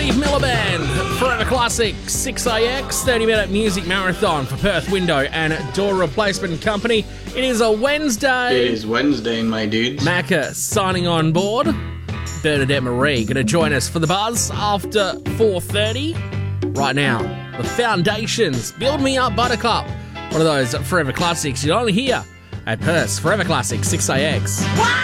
Steve Miller Band, Forever Classic, 6AX, 30-minute music marathon for Perth Window and Door Replacement Company. It is a Wednesday. It is Wednesday, my dudes. Macca signing on board. Bernadette Marie going to join us for the buzz after 4:30. Right now, the Foundations, Build Me Up Buttercup. One of those Forever Classics you'll only hear at Perth's Forever Classic, 6AX.